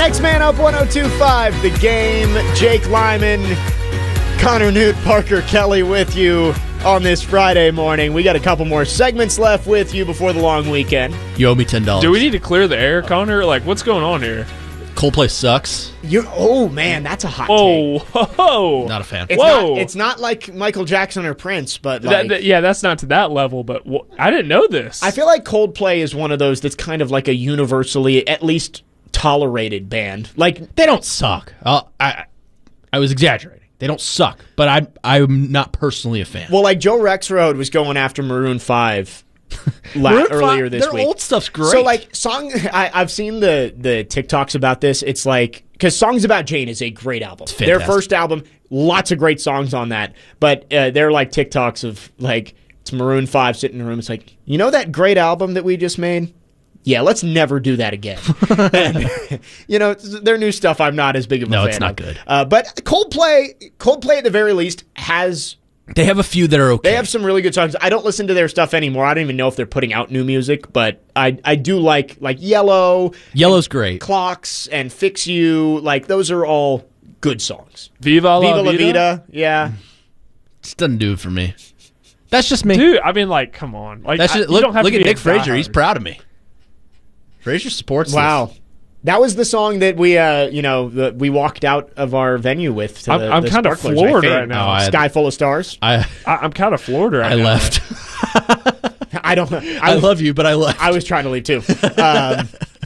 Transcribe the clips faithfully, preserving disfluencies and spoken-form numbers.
Next man up, one oh two point five, The Game. Jake Lyman, Connor Newt, Parker Kelly with you on this Friday morning. We got a couple more segments left with you before the long weekend. You owe me ten dollars. Do we need to clear the air, Connor? Like, what's going on here? Coldplay sucks. You oh man, that's a hot Whoa, take. ho, ho. Not a fan. It's Whoa. not, it's not like Michael Jackson or Prince, but That- like, that- yeah, that's not to that level, but wh- I didn't know this. I feel like Coldplay is one of those that's kind of like a universally, at least tolerated band. Like, They don't suck. Uh, I I was exaggerating. They don't suck, but I'm I'm not personally a fan. well, like Joe Rexroad was going after Maroon five la- Maroon earlier five, this their week. old stuff's great. So, like, song, I, I've seen the the TikToks about this. It's like, because Songs About Jane is a great album. Their fantastic. first album, lots of great songs on that. But uh, they're like TikToks of, like, it's Maroon five sitting in a room. It's like, you know that great album that we just made? Yeah, let's never do that again. And, you know, their new stuff, I'm not as big of a No, fan it's not of. good. Uh, but Coldplay, Coldplay at the very least has... they have a few that are okay. They have some really good songs. I don't listen to their stuff anymore. I don't even know if they're putting out new music, but I I do like like Yellow, Yellow's great. Clocks, and Fix You. Like, those are all good songs. Viva La Viva La Vida? Vida, yeah. Just doesn't do it for me. That's just me. Dude, I mean, like, come on. Like, That's I- just, you look don't have look to at be a Nick Frazier. He's diehard. proud of me. Frazier supports Wow. this. That was the song that we, uh, you know, the, we walked out of our venue with. To I'm- the, I'm the kinda Sparklers, floored I think. right now. Oh, I- Sky Full of Stars. I I, I'm kind of floored right I now. left. I don't. I, I was- love you, but I left. I was trying to leave too. Um,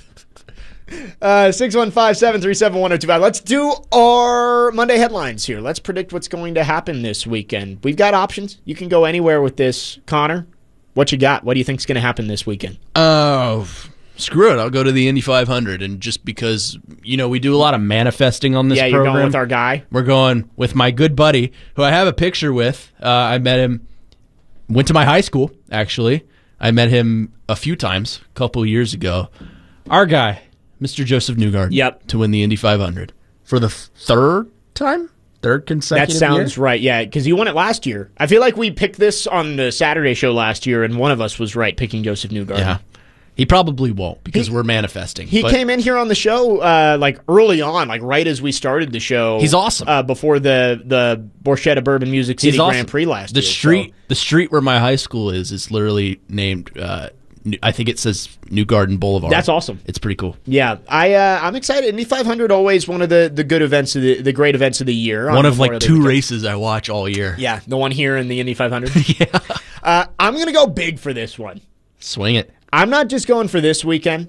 uh, six one five, seven three seven, one oh two five. Let's do our Monday headlines here. Let's predict what's going to happen this weekend. We've got options. You can go anywhere with this. Connor, what you got? What do you think's going to happen this weekend? Oh, screw it. I'll go to the Indy five hundred. And just because, you know, we do a lot of manifesting on this yeah, you're program. going with our guy. We're going with my good buddy, who I have a picture with. Uh, I met him, went to my high school, actually. I met him a few times, a couple years ago. Our guy, Mister Joseph Newgarden. Yep. To win the Indy five hundred. For the third time? Third That consecutive sounds year? right, yeah, because you won it last year. I feel like we picked this on the Saturday show last year, and one of us was right picking Joseph Newgarden. Yeah. He probably won't because He- we're manifesting. He but came in here on the show uh, like early on, like right as we started the show. He's awesome. Uh, before the the Borchetta Bourbon Music City He's awesome. Grand Prix last the year. street, so- the street where my high school is, is literally named. Uh, New- I think it says New Garden Boulevard. That's awesome. It's pretty cool. Yeah, I uh, I'm excited. Indy five hundred always one of the, the good events of the the great events of the year. on One of Memorial like Day two weekend. races I watch all year. Yeah, the one here in the Indy five hundred. Yeah. uh, I'm gonna go big for this one. Swing it. I'm not just going for this weekend.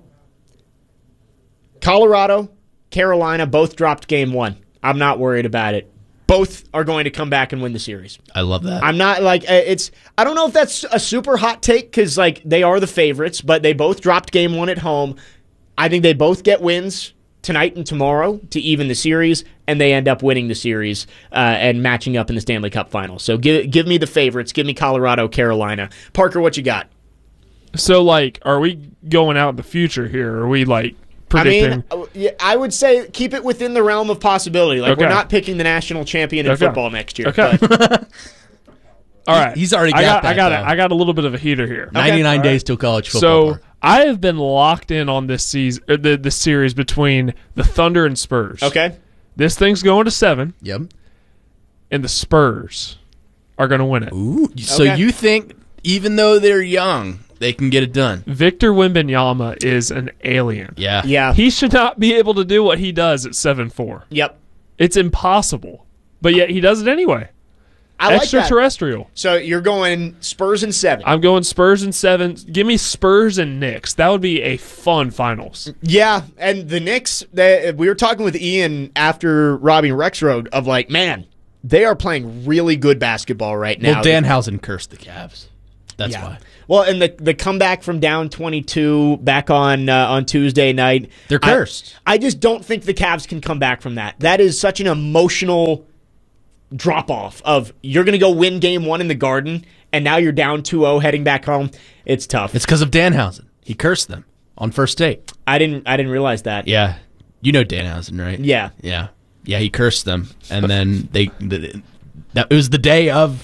Colorado, Carolina both dropped game one. I'm not worried about it. Both are going to come back and win the series. I love that. I'm not like uh, it's. I don't know if that's a super hot take because like they are the favorites, but they both dropped game one at home. I think they both get wins tonight and tomorrow to even the series, and they end up winning the series uh, and matching up in the Stanley Cup Finals. So give give me the favorites. Give me Colorado, Carolina. Parker, what you got? So, like, are we going out in the future here? Are we, like, predicting? I mean, uh, yeah, I would say keep it within the realm of possibility. Like Okay. we're not picking the national champion in Okay. football next year. Okay. but- All right. He's already I got got, I that, got, though. a, I got a little bit of a heater here. ninety-nine all days right. till college football. So Park. I have been locked in on this season, uh, the the series between the Thunder and Spurs. okay. This thing's going to seven, Yep. and the Spurs are going to win it. Ooh. So Okay. you think even though they're young, they can get it done? Victor Wembanyama is an alien. Yeah. Yeah. He should not be able to do what he does at seven four. Yep. It's impossible. But yet he does it anyway. I like that. Extraterrestrial. So you're going Spurs and seven. I'm going Spurs and seven. Give me Spurs and Knicks. That would be a fun finals. Yeah, and the Knicks, they, we were talking with Ian after Robbie Rexroad of like, man, they are playing really good basketball right now. Well, Danhausen cursed the Cavs. That's yeah. why. Well, and the the comeback from down twenty-two back on uh, on Tuesday night. They're I- cursed. I, just don't think the Cavs can come back from that. That is such an emotional drop off of you're going to go win game one in the Garden, and now you're down two oh heading back home. It's tough. It's because of Danhausen. He cursed them on first date. I didn't I didn't realize that. Yeah. You know Danhausen, right? Yeah. Yeah. Yeah, he cursed them. And then they, the, that it was the day of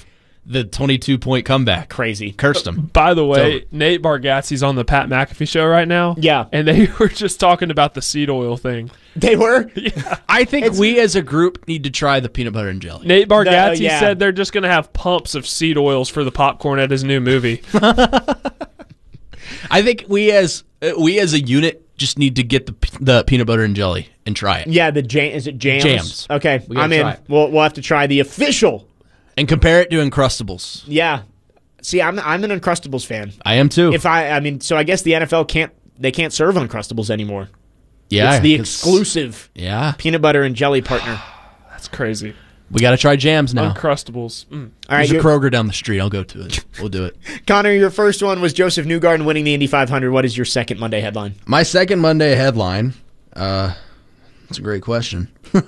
the twenty-two point comeback. Crazy. Cursed him. By the way, So- Nate Bargatze's on the Pat McAfee show right now. Yeah. And they were just talking about the seed oil thing. They were? I think we as a group need to try the peanut butter and jelly. Nate Bargatze The- yeah. said they're just going to have pumps of seed oils for the popcorn at his new movie. I think we as uh, we as a unit just need to get the the peanut butter and jelly and try it. Yeah, the jam. Is it jams? Jams. Okay, We gotta I'm in. try it. We'll, we'll have to try the official. And compare it to Uncrustables. Yeah. See, I'm I'm an Uncrustables fan. I am too. If I, I mean, so I guess the N F L can't, they can't serve Uncrustables anymore. yeah, It's the 'cause- exclusive Yeah, peanut butter and jelly partner. That's crazy. we got to try jams now. Uncrustables. Mm. All right, There's a your- Kroger down the street. I'll go to it. We'll do it. Connor, your first one was Joseph Newgarden winning the Indy five hundred. What is your second Monday headline? My second Monday headline. Uh, that's a great question.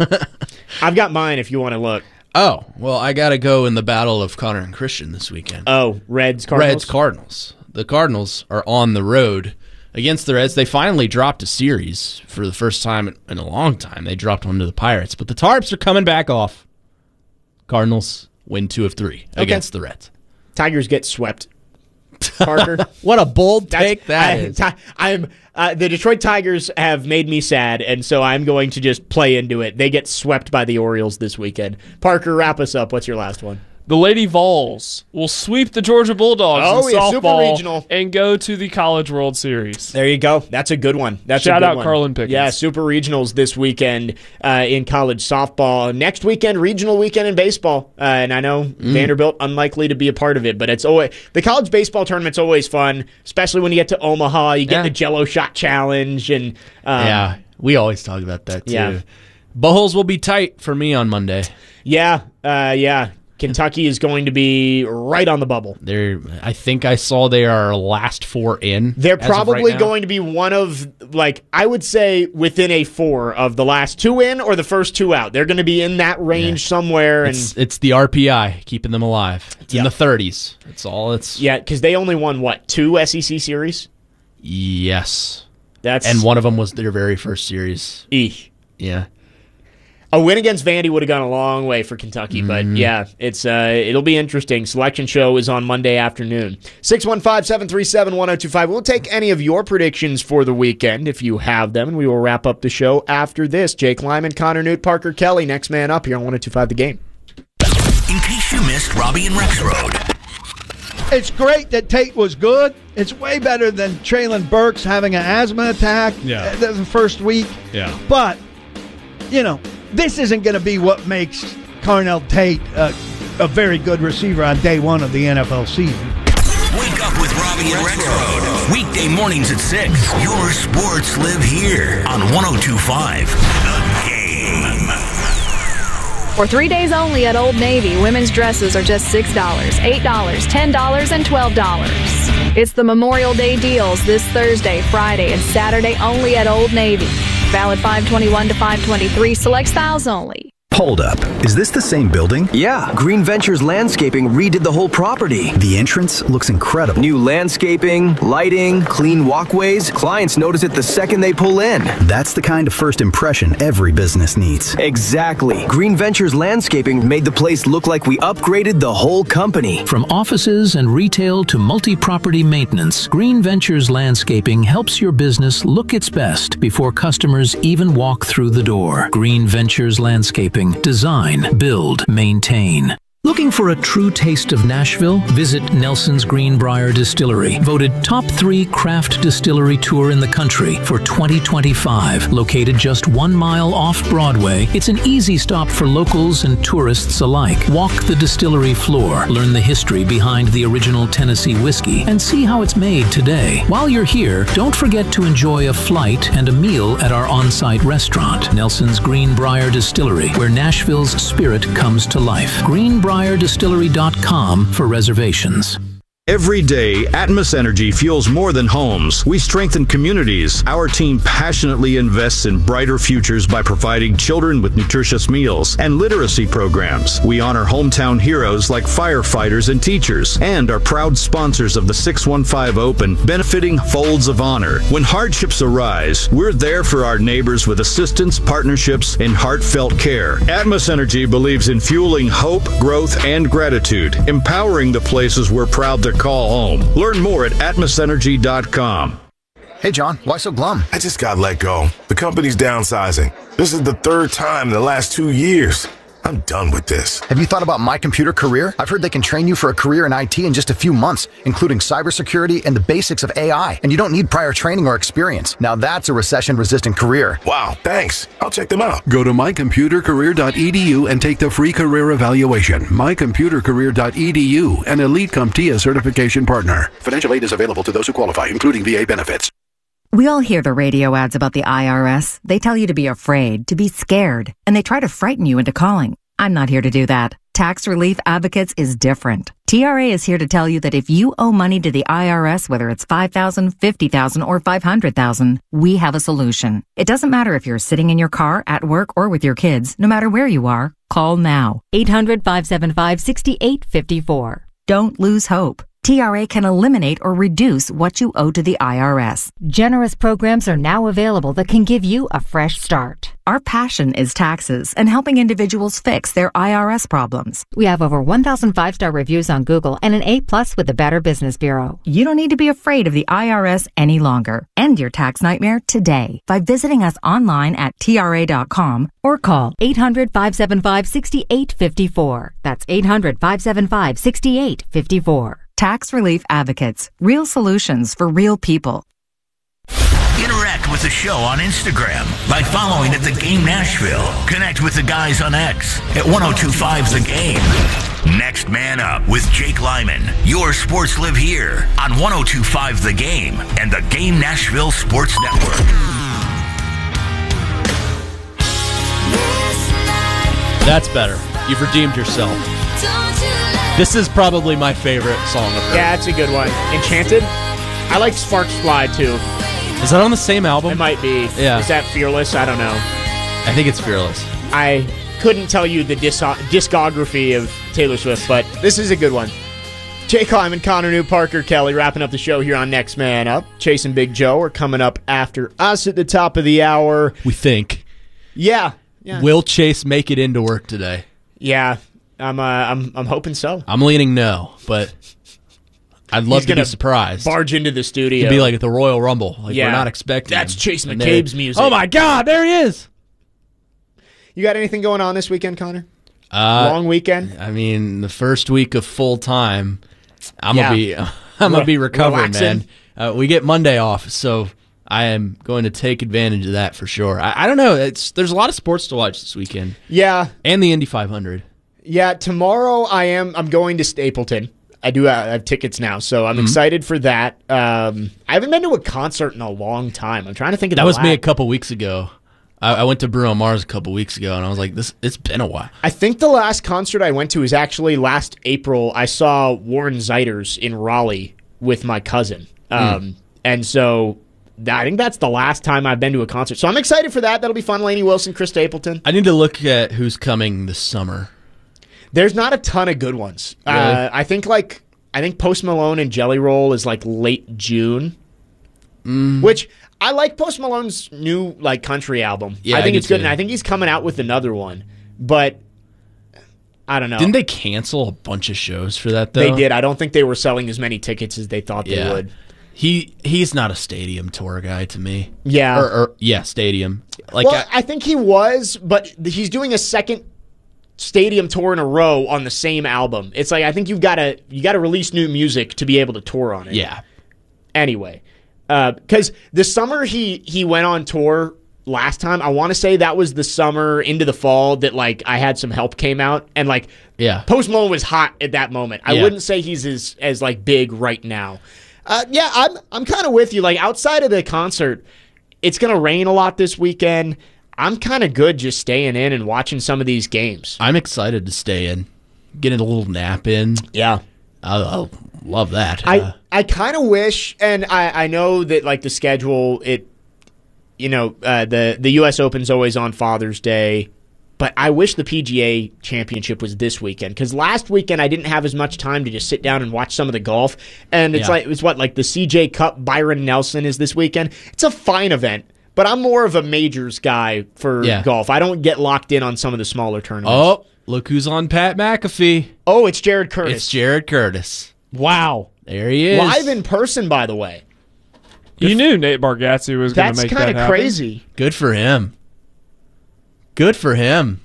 I've got mine if you want to look. Oh, well, I got to go in the battle of Connor and Christian this weekend. Oh, Reds, Cardinals. Reds, Cardinals. The Cardinals are on the road against the Reds. They finally dropped a series for the first time in a long time. They dropped one to the Pirates, but the Tarps are coming back off. Cardinals win two of three Okay. against the Reds. Tigers get swept. Parker. What a bold That's- take that I, is. Ti- I'm uh, the Detroit Tigers have made me sad, and so I'm going to just play into it. They get swept by the Orioles this weekend. Parker, wrap us up. What's your last one? The Lady Vols will sweep the Georgia Bulldogs Oh, in yeah, Super softball Regional. and go to the College World Series. There you go. That's a good one. That's Shout a good out one. Carlin Pickens. Yeah, Super Regionals this weekend uh, in college softball. Next weekend, regional weekend in baseball. Uh, and I know Vanderbilt unlikely to be a part of it, but it's always the college baseball tournament's always fun, especially when you get to Omaha. You get Yeah. the Jello shot challenge, and um, yeah, we always talk about that too. Yeah. Buttholes will be tight for me on Monday. yeah, uh, yeah. Kentucky is going to be right on the bubble. They're, I think I saw they are last four in. They're as of probably right now. going to be one of, like, I would say within a four of the last two in or the first two out. They're going to be in that range Yeah. somewhere. And It's, it's the R P I keeping them alive. It's in Yep. the thirties. It's all it's. yeah, because they only won, what, two S E C series? Yes. That's And one of them was their very first series. Eek. Yeah. A win against Vandy would have gone a long way for Kentucky, but yeah, it's uh, it'll be interesting. Selection show is on Monday afternoon. six one five, seven three seven, one oh two five. We'll take any of your predictions for the weekend if you have them, and we will wrap up the show after this. Jake Lyman, Connor Newt, Parker Kelly, next man up here on one oh two five The Game. In case you missed Robbie and Rex Road. It's great that Tate was good. It's way better than Traylon Burks having an asthma attack Yeah. uh, the first week. Yeah. But, you know, this isn't going to be what makes Carnell Tate uh, a very good receiver on day one of the N F L season. Wake up with Robbie and Rex Road. Weekday mornings at six. Your sports live here on one oh two point five The Game. For three days only at Old Navy, women's dresses are just six dollars, eight dollars, ten dollars, and twelve dollars. It's the Memorial Day deals this Thursday, Friday, and Saturday only at Old Navy. Valid five twenty-one to five twenty-three, select styles only. Hold up. Is this the same building? Yeah, Green Ventures Landscaping redid the whole property. The entrance looks incredible. New landscaping, lighting, clean walkways. Clients notice it the second they pull in. That's the kind of first impression every business needs. Exactly. Green Ventures Landscaping made the place look like we upgraded the whole company. From offices and retail to multi-property maintenance, Green Ventures Landscaping helps your business look its best before customers even walk through the door. Green Ventures Landscaping. Design, build, maintain. Looking for a true taste of Nashville? Visit Nelson's Greenbrier Distillery, voted top three craft distillery tour in the country for twenty twenty-five. Located just one mile off Broadway, it's an easy stop for locals and tourists alike. Walk the distillery floor, learn the history behind the original Tennessee whiskey, and see how it's made today. While you're here, don't forget to enjoy a flight and a meal at our on-site restaurant, Nelson's Greenbrier Distillery, where Nashville's spirit comes to life. Greenbrier Distillery dot com for reservations. Every day, Atmos Energy fuels more than homes. We strengthen communities. Our team passionately invests in brighter futures by providing children with nutritious meals and literacy programs. We honor hometown heroes like firefighters and teachers, and are proud sponsors of the six one five Open, benefiting Folds of Honor. When hardships arise, we're there for our neighbors with assistance, partnerships, and heartfelt care. Atmos Energy believes in fueling hope, growth, and gratitude, empowering the places we're proud to call home. Learn more at atmos energy dot com. Hey, John, why so glum? I just got let go. The company's downsizing. This is the third time in the last two years. I'm done with this. Have you thought about My Computer Career? I've heard they can train you for a career in I T in just a few months, including cybersecurity and the basics of A I. And you don't need prior training or experience. Now that's a recession-resistant career. Wow, thanks. I'll check them out. Go to my computer career dot e d u and take the free career evaluation. my computer career dot e d u, an Elite CompTIA certification partner. Financial aid is available to those who qualify, including V A benefits. We all hear the radio ads about the I R S. They tell you to be afraid, to be scared, and they try to frighten you into calling. I'm not here to do that. Tax Relief Advocates is different. T R A is here to tell you that if you owe money to the I R S, whether it's five thousand dollars, fifty thousand dollars, or five hundred thousand dollars, we have a solution. It doesn't matter if you're sitting in your car, at work, or with your kids. No matter where you are, call now. eight hundred, five seven five, six eight five four. Don't lose hope. T R A can eliminate or reduce what you owe to the I R S. Generous programs are now available that can give you a fresh start. Our passion is taxes and helping individuals fix their I R S problems. We have over one thousand five-star reviews on Google and an A plus with the Better Business Bureau. You don't need to be afraid of the I R S any longer. End your tax nightmare today by visiting us online at T R A dot com or call eight hundred, five seven five, six eight five four. That's eight hundred, five seven five, six eight five four. Tax Relief Advocates. Real solutions for real people. Interact with the show on Instagram by following at The Game Nashville. Connect with the guys on X at ten twenty-five The Game. Next Man Up with Jake Lyman. Your sports live here on ten twenty-five The Game and the Game Nashville Sports Network. That's better. You've redeemed yourself. This is probably my favorite song of her. Yeah, it's a good one. Enchanted? I like Sparks Fly, too. Is that on the same album? It might be. Yeah. Is that Fearless? I don't know. I think it's Fearless. I couldn't tell you the dis- discography of Taylor Swift, but this is a good one. Jake Lyman, Connor New, Parker Kelly, wrapping up the show here on Next Man Up. Chase and Big Joe are coming up after us at the top of the hour. We think. Yeah. yeah. Will Chase make it into work today? Yeah. I'm uh, I'm I'm hoping so. I'm leaning no, but I'd love He's to be surprised. Barge into the studio. It'd be like at the Royal Rumble. Like yeah. we're not expecting. That's him. Chase And McCabe's then, music. Oh my God, there he is. You got anything going on this weekend, Connor? Uh, Long weekend? I mean, the first week of full time, I'm Yeah. gonna be I'm gonna be recovering, Relaxing. man. Uh, we get Monday off, so I am going to take advantage of that for sure. I, I don't know. It's there's a lot of sports to watch this weekend. Yeah. And the Indy five hundred. Yeah, tomorrow I am. I'm going to Stapleton. I do have, I have tickets now, so I'm Mhm. excited for that. Um, I haven't been to a concert in a long time. I'm trying to think of That the was last. me a couple weeks ago. I, I went to Bruno Mars a couple weeks ago, and I was like, "This, it's been a while." I think the last concert I went to was actually last April. I saw Warren Zeiders in Raleigh with my cousin, um, Mm. and so I think that's the last time I've been to a concert. So I'm excited for that. That'll be fun. Lainey Wilson, Chris Stapleton. I need to look at who's coming this summer. There's not a ton of good ones. Really? Uh, I think like I think Post Malone and Jelly Roll is like late June, Mm. which I like Post Malone's new like country album. Yeah, I think I do it's good, too. and I think he's coming out with another one. But I don't know. Didn't they cancel a bunch of shows for that though? They did. I don't think they were selling as many tickets as they thought Yeah. they would. He he's not a stadium tour guy to me. Yeah. Or, or yeah, stadium. Like well, I, I think he was, but he's doing a second stadium tour in a row on the same album. It's like I think you've got to you got to release new music to be able to tour on it. yeah. Anyway, because the summer he he went on tour last time, I want to say that was the summer into the fall that like I Had Some Help came out, and like Yeah. Post Malone was hot at that moment. I Yeah. wouldn't say he's as as like big right now. Uh, yeah, I'm I'm kind of with you. Like outside of the concert, it's gonna rain a lot this weekend. I'm kind of good just staying in and watching some of these games. I'm excited to stay in, get a little nap in. Yeah. I'll, I'll love that. I, Uh, I kind of wish, and I, I know that like the schedule, it, you know, uh, the the U S Open's always on Father's Day, but I wish the P G A Championship was this weekend because last weekend I didn't have as much time to just sit down and watch some of the golf, and it's Yeah. like it's what like the C J Cup, Byron Nelson is this weekend. It's a fine event. But I'm more of a majors guy for Yeah. golf. I don't get locked in on some of the smaller tournaments. oh, look who's on Pat McAfee. Oh, it's Jared Curtis. It's Jared Curtis. Wow. There he is. Live in person, by the way. You knew Nate Bargatze was going to That's make that kind of happen. crazy. Good for him. Good for him.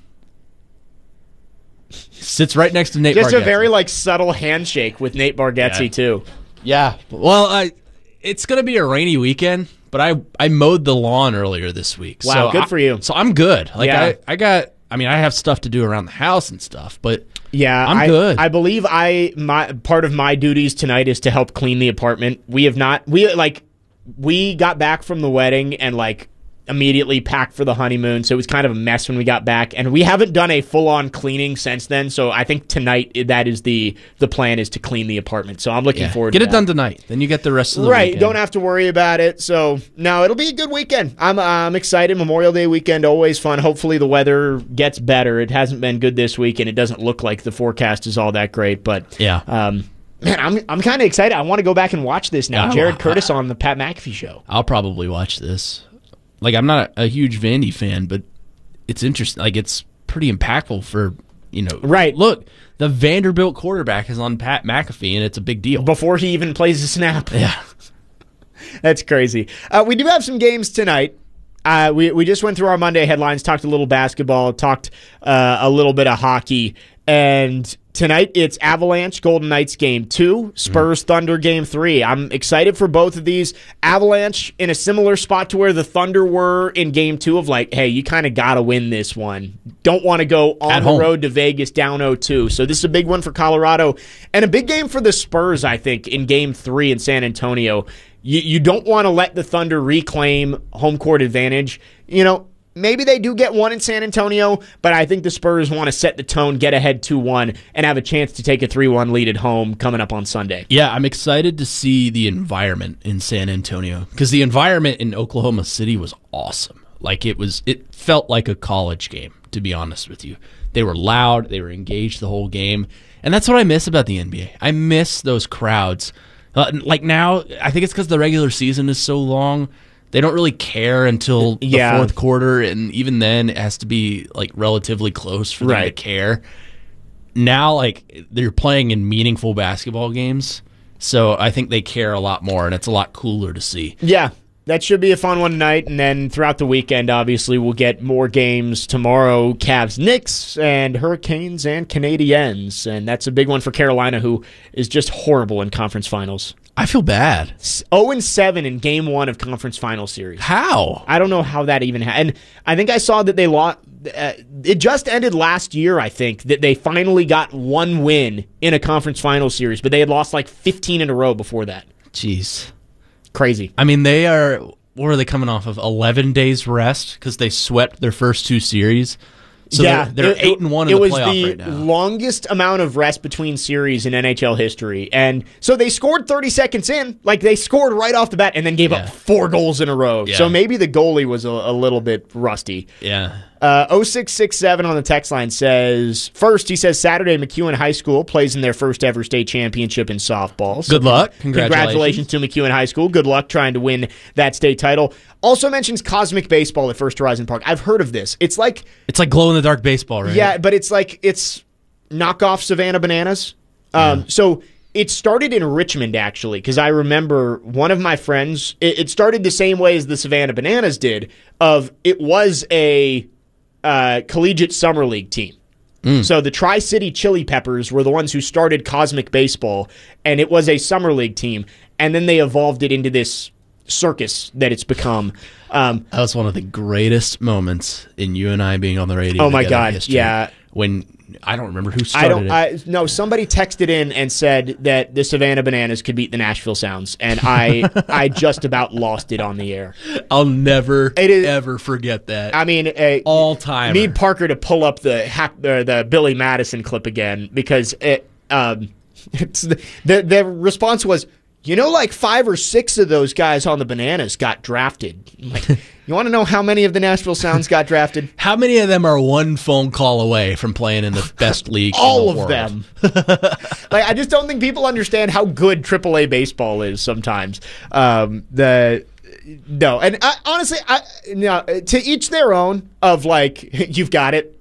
Sits right next to Nate Just Bargatze. a very like subtle handshake with Nate Bargatze, Yeah. too. Yeah. Well, I, it's going to be a rainy weekend, but I, I mowed the lawn earlier this week. Wow, so good I- for you. So I'm good. Like Yeah. I, I got, I mean, I have stuff to do around the house and stuff, but Yeah, I'm I, good. I believe I my part of my duties tonight is to help clean the apartment. We have not we like we got back from the wedding and like immediately packed for the honeymoon, so it was kind of a mess when we got back, and we haven't done a full-on cleaning since then. So I think tonight that is the the plan is to clean the apartment. So I'm looking yeah. forward Get to it that. done tonight. Then you get the rest of the Right, weekend. don't have to worry about it. So no, it'll be a good weekend. I'm uh, I'm excited. Memorial Day weekend always fun. Hopefully the weather gets better. It hasn't been good this week, and it doesn't look like the forecast is all that great. But Yeah. um, man, I'm I'm kind of excited. I want to go back and watch this now. Yeah, Jared I- Curtis on the Pat McAfee show. I'll probably watch this. Like, I'm not a, a huge Vandy fan, but it's interesting. Like, it's pretty impactful for, you know. Right. Look, the Vanderbilt quarterback is on Pat McAfee, and it's a big deal. Before he even plays a snap. Yeah. That's crazy. Uh, we do have some games tonight. Uh, we we just went through our Monday headlines, talked a little basketball, talked uh, a little bit of hockey, and tonight it's Avalanche Golden Knights game two, Spurs Thunder game three. I'm excited for both of these. Avalanche in a similar spot to where the Thunder were in game two of like, hey, you kind of got to win this one. Don't want to go on At the home. road to Vegas down oh two. So this is a big one for Colorado and a big game for the Spurs, I think, in game three in San Antonio. You, you don't want to let the Thunder reclaim home court advantage. You know, maybe they do get one in San Antonio, but I think the Spurs want to set the tone, get ahead two one, and have a chance to take a three one lead at home coming up on Sunday. Yeah, I'm excited to see the environment in San Antonio because the environment in Oklahoma City was awesome. Like, it was, it felt like a college game, to be honest with you. They were loud, they were engaged the whole game, and that's what I miss about the N B A. I miss those crowds. Uh, like now, I think it's because the regular season is so long. They don't really care until the Yeah. fourth quarter, and even then, it has to be like relatively close for them to Right. care. Now, like, they're playing in meaningful basketball games, so I think they care a lot more, and it's a lot cooler to see. Yeah, that should be a fun one tonight, and then throughout the weekend, obviously, we'll get more games tomorrow. Cavs, Knicks, and Hurricanes and Canadiens, and that's a big one for Carolina, who is just horrible in conference finals. I feel bad. oh and seven in game one of conference final series. How? I don't know how that even happened. And I think I saw that they lost. Uh, it just ended last year, I think, that they finally got one win in a conference final series, but they had lost like fifteen in a row before that. Jeez. Crazy. I mean, they are, what are they coming off of? eleven days rest because they swept their first two series. So yeah, they're, they're it- eight and one it in the was playoff the right now. longest amount of rest between series in N H L history, and so they scored thirty seconds in, like they scored right off the bat, and then gave Yeah. up four goals in a row. Yeah. So maybe the goalie was a, a little bit rusty. Yeah. Uh, oh six six seven on the text line says, first, he says Saturday McEwen High School plays in their first ever state championship in softball. So Good luck. Congratulations. Congratulations. to McEwen High School. Good luck trying to win that state title. Also mentions Cosmic Baseball at First Horizon Park. I've heard of this. It's like, It's like glow in the dark baseball, right? yeah, but it's like, it's knockoff Savannah Bananas. Um, So it started in Richmond, actually, because I remember one of my friends, it, it started the same way as the Savannah Bananas did, of it was a uh, collegiate summer league team. So the Tri-City Chili Peppers were the ones who started Cosmic Baseball, and it was a summer league team, and then they evolved it into this circus that it's become. Um, That was one of the greatest moments in you and I being on the radio. Oh, my together in God, history. yeah. When, I don't remember who started I don't. it. I, no, somebody texted in and said that the Savannah Bananas could beat the Nashville Sounds, and I, I just about lost it on the air. I'll never, It is- ever forget that. I mean, uh, All time. need Parker to pull up the hap, uh, the Billy Madison clip again because it. Um, It's the, the, the response was, you know, like five or six of those guys on the Bananas got drafted. I'm like, you want to know how many of the Nashville Sounds got drafted? How many of them are one phone call away from playing in the best league All in the of world? them. Like, I just don't think people understand how good triple A baseball is sometimes. Um, the no, and I, honestly, I no, to each their own. Of like, you've got it.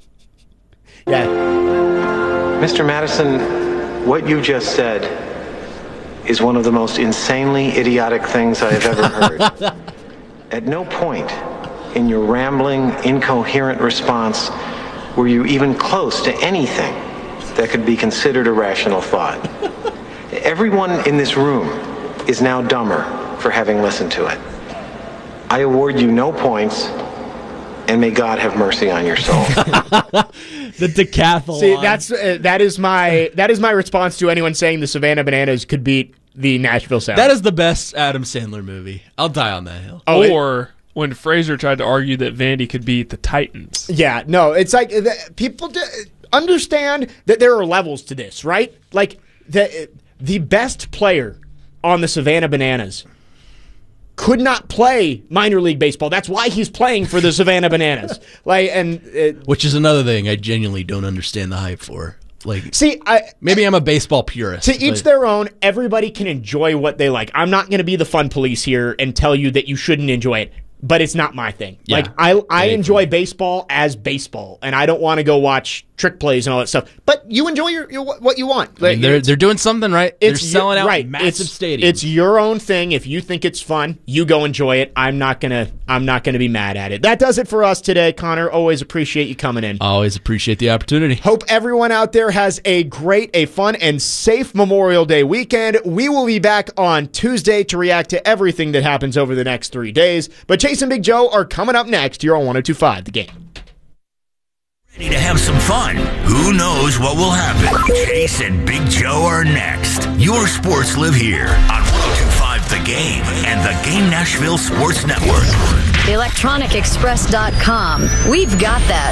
Yeah, Mister Madison, what you just said is one of the most insanely idiotic things I have ever heard. At no point in your rambling, incoherent response were you even close to anything that could be considered a rational thought. Everyone in this room is now dumber for having listened to it. I award you no points, and may God have mercy on your soul. The decathlon. See, that's uh, that is my that is my response to anyone saying the Savannah Bananas could beat the Nashville Sound. That is the best Adam Sandler movie. I'll die on that hill. Oh, or it, when Fraser tried to argue that Vandy could beat the Titans. Yeah, no, it's like the, people do understand that there are levels to this, right? Like the the best player on the Savannah Bananas could not play minor league baseball. That's why he's playing for the Savannah Bananas. Like, and uh, which is another thing I genuinely don't understand the hype for. Like, see, I maybe I'm a baseball purist. To each but. their own. Everybody can enjoy what they like. I'm not going to be the fun police here and tell you that you shouldn't enjoy it. But it's not my thing. Yeah, like I, I I enjoy baseball as baseball, and I don't want to go watch trick plays and all that stuff. But you enjoy your, your what you want. I mean, they're they're doing something right. They're It's selling your, out right. massive it's, stadiums. It's your own thing. If you think it's fun, you go enjoy it. I'm not gonna. I'm not gonna be mad at it. That does it for us today, Connor. Always appreciate you coming in. Always appreciate the opportunity. Hope everyone out there has a great, a fun, and safe Memorial Day weekend. We will be back on Tuesday to react to everything that happens over the next three days. But Chase and Big Joe are coming up next here on one oh two point five The Game. Ready to have some fun? Who knows what will happen? Chase and Big Joe are next. Your sports live here on one oh two point five The Game and the Game Nashville Sports Network. electronic express dot com. We've got that.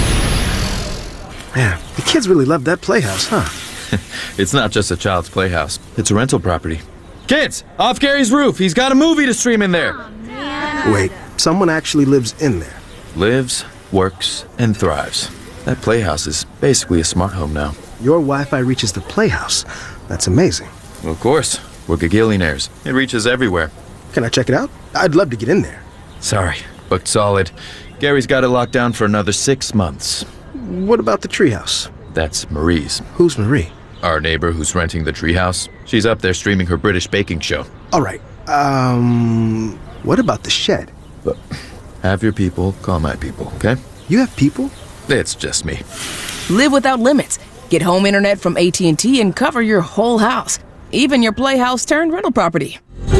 Man, the kids really love that playhouse, huh? It's not just a child's playhouse. It's a rental property. Kids, off Gary's roof. He's got a movie to stream in there. Oh, Wait, someone actually lives in there. Lives, works, and thrives. That playhouse is basically a smart home now. Your Wi-Fi reaches the playhouse. That's amazing. Well, of course. We're gagillionaires. It reaches everywhere. Can I check it out? I'd love to get in there. Sorry, booked solid. Gary's got it locked down for another six months. What about the treehouse? That's Marie's. Who's Marie? Our neighbor who's renting the treehouse. She's up there streaming her British baking show. All right. Um, what about the shed? But have your people call my people, okay? You have people? It's just me. Live without limits. Get home internet from A T and T and cover your whole house. Even your playhouse turned rental property.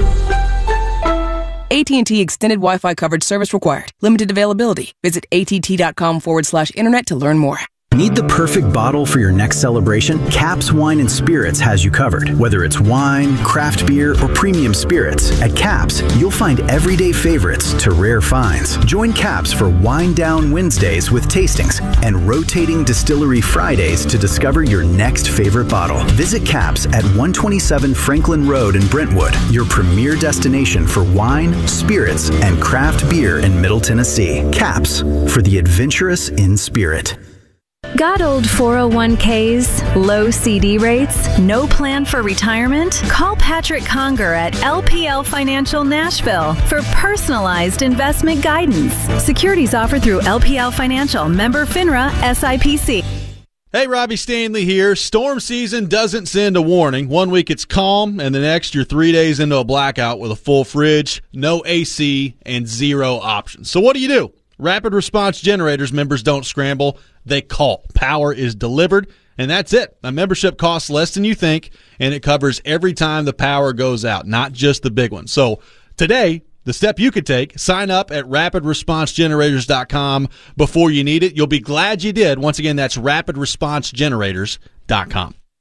A T and T Extended Wi-Fi coverage service required. Limited availability. Visit att.com forward slash internet to learn more. Need the perfect bottle for your next celebration? Caps Wine and Spirits has you covered. Whether it's wine, craft beer, or premium spirits, at Caps, you'll find everyday favorites to rare finds. Join Caps for Wine Down Wednesdays with tastings and rotating distillery Fridays to discover your next favorite bottle. Visit Caps at one twenty-seven Franklin Road in Brentwood, your premier destination for wine, spirits, and craft beer in Middle Tennessee. Caps, for the adventurous in spirit. Got old four oh one k's, low C D rates, no plan for retirement? Call Patrick Conger at L P L Financial Nashville for personalized investment guidance. Securities offered through L P L Financial, member FINRA, S I P C. Hey, Robbie Stanley here. Storm season doesn't send a warning. One week it's calm, and the next you're three days into a blackout with a full fridge, no A C, and zero options. So what do you do? Rapid Response Generators members don't scramble. They call. Power is delivered, and that's it. A membership costs less than you think, and it covers every time the power goes out, not just the big one. So today, the step you could take, sign up at rapid response generators dot com before you need it. You'll be glad you did. Once again, that's rapid response generators dot com.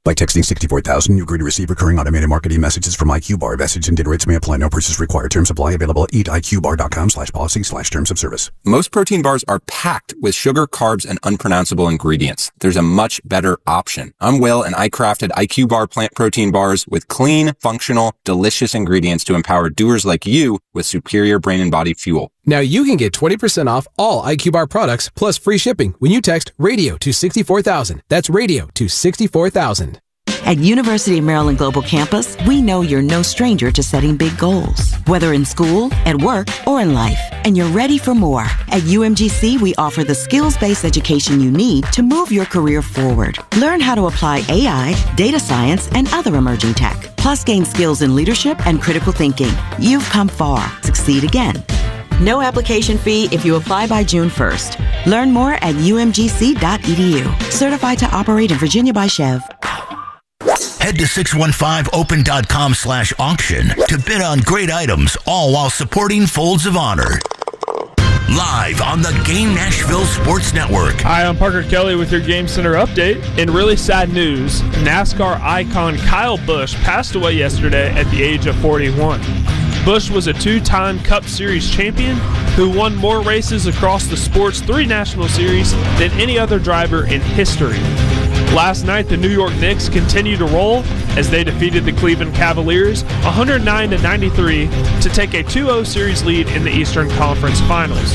By texting sixty-four thousand, you agree to receive recurring automated marketing messages from I Q Bar. Message and data rates may apply. No purchase required. Terms apply. Available at eatiqbar.com slash policy slash terms of service. Most protein bars are packed with sugar, carbs, and unpronounceable ingredients. There's a much better option. I'm Will, and I crafted I Q Bar plant protein bars with clean, functional, delicious ingredients to empower doers like you with superior brain and body fuel. Now you can get twenty percent off all I Q Bar products plus free shipping when you text radio to sixty-four thousand. That's radio to sixty-four thousand. At University of Maryland Global Campus, we know you're no stranger to setting big goals, whether in school, at work, or in life, and you're ready for more. At U M G C, we offer the skills-based education you need to move your career forward. Learn how to apply A I, data science, and other emerging tech, plus gain skills in leadership and critical thinking. You've come far. Succeed again. No application fee if you apply by June first. Learn more at U M G C dot E D U. Certified to operate in Virginia by Chev. Head to six one five open dot com slash auction to bid on great items, all while supporting Folds of Honor. Live on the Game Nashville Sports Network. Hi, I'm Parker Kelly with your Game Center update. In really sad news, NASCAR icon Kyle Busch passed away yesterday at the age of forty-one. Busch was a two-time Cup Series champion who won more races across the sport's three National Series than any other driver in history. Last night, the New York Knicks continued to roll as they defeated the Cleveland Cavaliers one hundred nine to ninety-three to take a two oh series lead in the Eastern Conference Finals.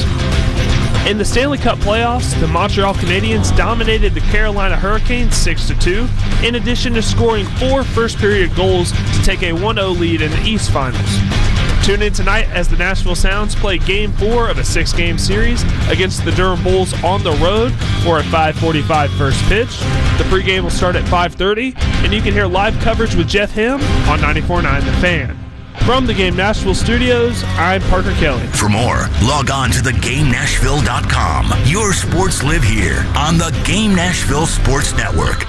In the Stanley Cup playoffs, the Montreal Canadiens dominated the Carolina Hurricanes six to two, in addition to scoring four first-period goals to take a one oh lead in the East Finals. Tune in tonight as the Nashville Sounds play Game four of a six-game series against the Durham Bulls on the road for a five forty-five first pitch. The pregame will start at five thirty, and you can hear live coverage with Jeff Hem on ninety-four point nine The Fan. From the Game Nashville studios, I'm Parker Kelly. For more, log on to the game nashville dot com. Your sports live here on the Game Nashville Sports Network.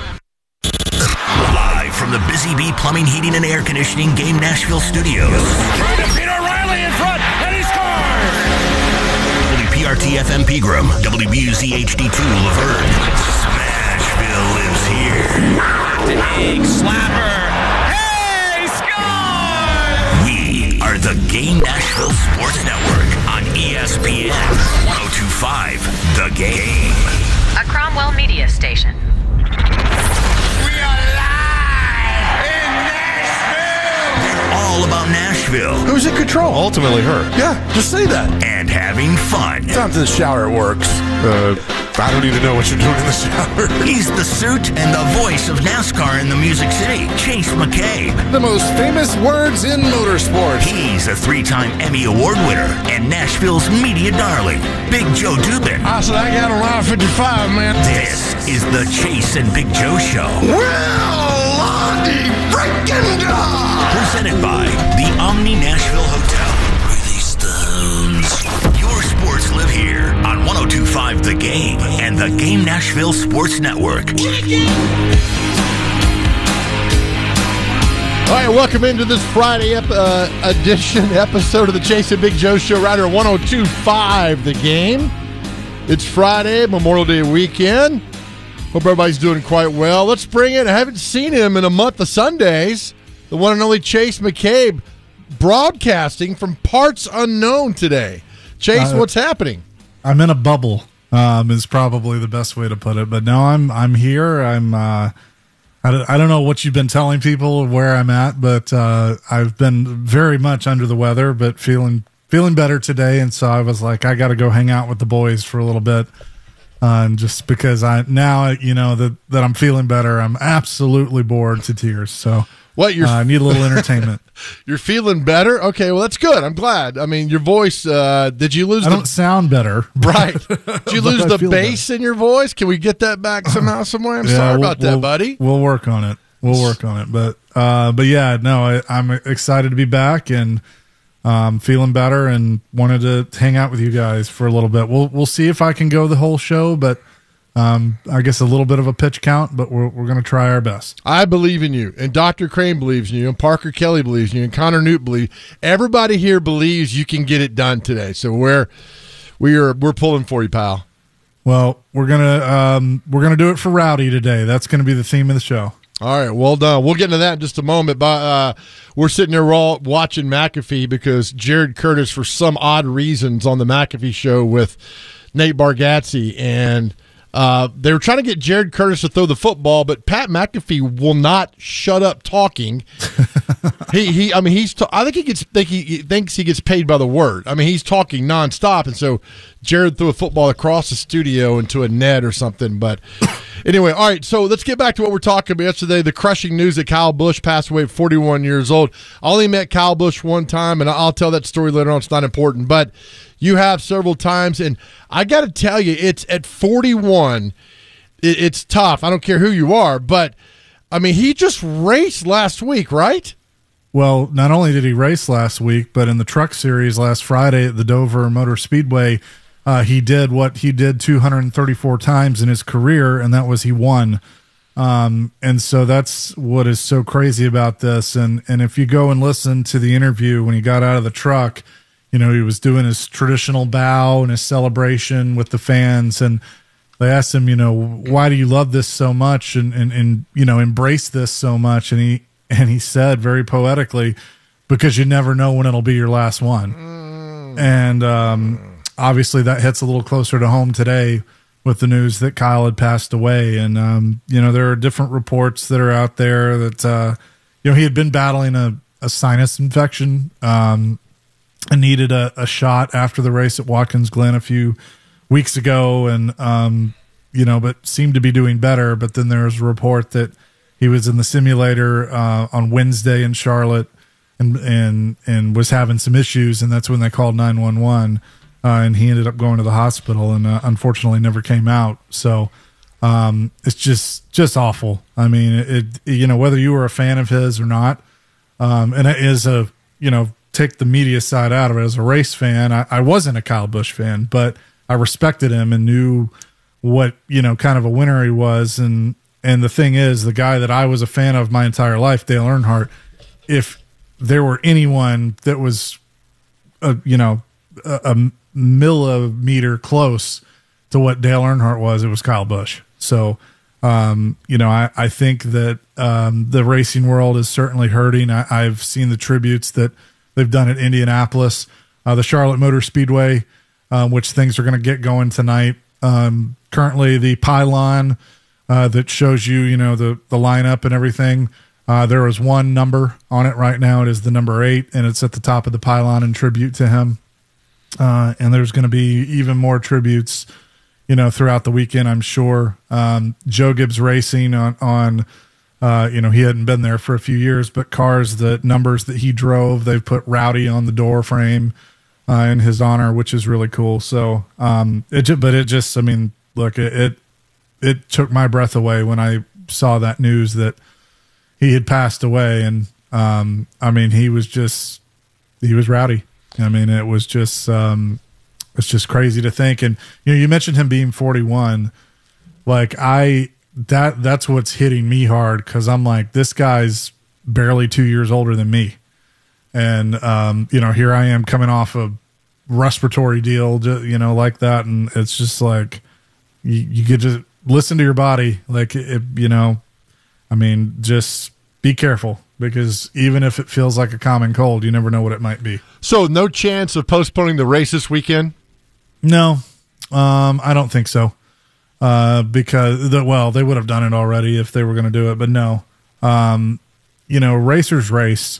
Live from the Busy Bee Plumbing, Heating, and Air Conditioning Game Nashville studios. Peter Riley in front, and he scores! W P R T F M Pegram, W B U Z H D two Laverne. Smashville lives here. Big slapper. Hey, score! We are the Game Nashville Sports Network on E S P N one oh two point five The Game. A Cromwell Media Station. All about Nashville. Who's in control? Ultimately her. Yeah, just say that. And having fun. Down to the shower, it works. Uh, I don't even know what you're doing in the shower. He's the suit and the voice of NASCAR in the Music City, Chase McCabe. The most famous words in motorsports. He's a three-time Emmy Award winner and Nashville's media darling, Big Joe Dubin. I said I got a line fifty-five, man. This is the Chase and Big Joe Show. Well, Lonnie freaking dog! Presented by the Omni Nashville Hotel. Release the hounds. Your sports live here on one oh two point five The Game and the Game Nashville Sports Network. All right, welcome into this Friday ep- uh, edition episode of the Chase and Big Joe Show right here, one oh two point five The Game. It's Friday, Memorial Day weekend. Hope everybody's doing quite well. Let's bring in, I haven't seen him in a month of Sundays, the one and only Chase McCabe, broadcasting from parts unknown today. Chase, uh, what's happening? I'm in a bubble, um, is probably the best way to put it. But no, I'm I'm here. I'm uh, I, don't, I don't know what you've been telling people where I'm at, but uh, I've been very much under the weather, but feeling feeling better today. And so I was like, I got to go hang out with the boys for a little bit. Uh, and just because I now, you know, that, that I'm feeling better, I'm absolutely bored to tears. So what you're, uh, I need a little entertainment. You're feeling better? Okay, well, that's good. I'm glad. I mean, your voice, uh, did you lose I the... don't sound better. Right. Did you lose the bass better. in your voice? Can we get that back somehow, somewhere? I'm yeah, sorry we'll, about that, we'll, buddy. We'll work on it. We'll work on it. But, uh, but yeah, no, I, I'm excited to be back and um, feeling better and wanted to hang out with you guys for a little bit. We'll we'll see if I can go the whole show, but um, I guess a little bit of a pitch count, but we're we're going to try our best. I believe in you, and Doctor Crane believes in you, and Parker Kelly believes in you, and Connor Newt believes. Everybody here believes you can get it done today. So we're we are we're pulling for you, pal. Well, we're gonna um, we're gonna do it for Rowdy today. That's going to be the theme of the show. All right, well done. We'll get into that in just a moment. But uh, we're sitting there all watching McAfee because Jared Curtis, for some odd reasons, on the McAfee show with Nate Bargatze, and uh, they were trying to get Jared Curtis to throw the football, but Pat McAfee will not shut up talking. he, he, I mean, he's. Ta- I think he gets. Think he, he thinks he gets paid by the word. I mean, he's talking nonstop, and so Jared threw a football across the studio into a net or something. But anyway, all right. So let's get back to what we're talking about yesterday. The crushing news that Kyle Busch passed away at forty-one years old. I only met Kyle Busch one time, and I'll tell that story later on. It's not important, but you have several times, and I got to tell you, it's at forty-one. It, it's tough. I don't care who you are, but I mean, he just raced last week, right? Well, not only did he race last week, but in the truck series last Friday at the Dover Motor Speedway, uh, he did what he did two hundred thirty-four times in his career, and that was he won. Um, and so that's what is so crazy about this. And, and if you go and listen to the interview when he got out of the truck, you know, he was doing his traditional bow and his celebration with the fans. And they asked him, you know, why do you love this so much and, and, and you know, embrace this so much? And he, and he said very poetically, because you never know when it'll be your last one. Mm. And um, obviously that hits a little closer to home today with the news that Kyle had passed away. And, um, you know, there are different reports that are out there that, uh, you know, he had been battling a, a sinus infection um, and needed a, a shot after the race at Watkins Glen a few weeks ago. And, um, you know, but seemed to be doing better. But then there was a report that he was in the simulator uh, on Wednesday in Charlotte and, and, and was having some issues. And that's when they called nine one one. Uh, and he ended up going to the hospital and uh, unfortunately never came out. So um, it's just just awful. I mean, it, it you know, whether you were a fan of his or not, um, and it is a, you know, take the media side out of it. As a race fan, I, I wasn't a Kyle Busch fan, but I respected him and knew what, you know, kind of a winner he was. And and the thing is, the guy that I was a fan of my entire life, Dale Earnhardt, if there were anyone that was, a, you know, a, a millimeter close to what Dale Earnhardt was, it was Kyle Busch. So, um, you know, I, I think that um, the racing world is certainly hurting. I, I've seen the tributes that they've done at Indianapolis, uh, the Charlotte Motor Speedway, uh, which things are going to get going tonight. Um, currently, the pylon uh, that shows you, you know, the, the lineup and everything, uh, there is one number on it right now. It is the number eight, and it's at the top of the pylon in tribute to him. Uh, and there's going to be even more tributes, you know, throughout the weekend, I'm sure. Um, Joe Gibbs Racing on, on uh, you know, he hadn't been there for a few years, but cars, the numbers that he drove, they've put Rowdy on the door frame uh, in his honor, which is really cool. So, um, it just, but it just, I mean, look, it, it, it took my breath away when I saw that news that he had passed away. And, um, I mean, he was just, he was rowdy. I mean, it was just, um, it's just crazy to think. And, you know, you mentioned him being forty-one. Like I, that, that's what's hitting me hard. Cause I'm like, this guy's barely two years older than me. And, um, you know, here I am coming off a respiratory deal, you know, like that. And it's just like, you, you get to listen to your body. Like, it, you know, I mean, just be careful. Because even if it feels like a common cold, you never know what it might be. So no chance of postponing the race this weekend? No, um, I don't think so. Uh, because, the, well, they would have done it already if they were going to do it, but no. Um, you know, racers race.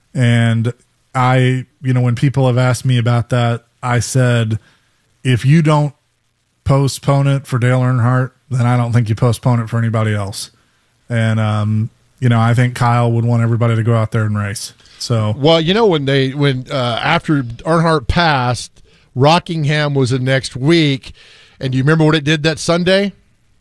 And I, you know, when people have asked me about that, I said, if you don't postpone it for Dale Earnhardt, then I don't think you postpone it for anybody else. And, um, you know, I think Kyle would want everybody to go out there and race. So, well, you know, when they when uh, after Earnhardt passed, Rockingham was the next week, and do you remember what it did that Sunday?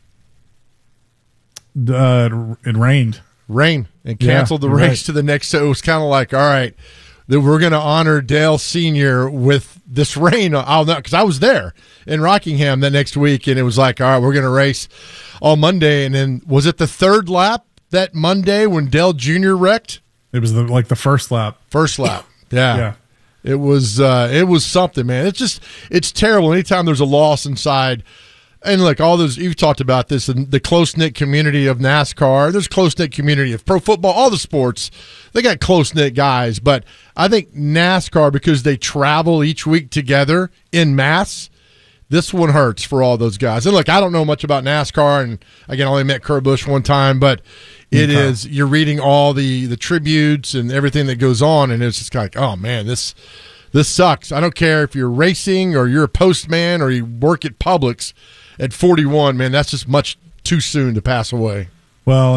Uh, it rained, rain, and canceled yeah, the race right. to the next. So it was kind of like, all right, that we're going to honor Dale Senior with this rain. I'll know because I was there in Rockingham that next week, and it was like, all right, we're going to race on Monday, and then was it the third lap? That Monday when Dale Junior wrecked? It was the, like the first lap. First lap. Yeah. yeah. It was uh, it was something, man. It's just it's terrible. Anytime there's a loss inside And look, all those you've talked about this, and the close knit community of NASCAR. There's close knit community of pro football, all the sports. They got close knit guys, but I think NASCAR, because they travel each week together in mass, this one hurts for all those guys. And look, I don't know much about NASCAR, and again, I only met Kurt Busch one time, but it okay. is you're reading all the the tributes and everything that goes on, and it's just kind of like, oh man, this this sucks. I don't care if you're racing or you're a postman or you work at Publix. At forty-one, man, that's just much too soon to pass away. Well,